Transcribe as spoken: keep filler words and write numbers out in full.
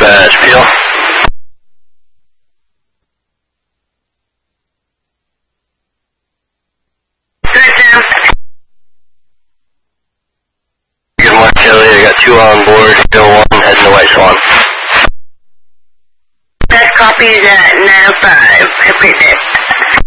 dispatch, Peel. Good morning, Kelly. I got two on board, still one heading to White Swan. That copy is at nine oh five. Appreciate it.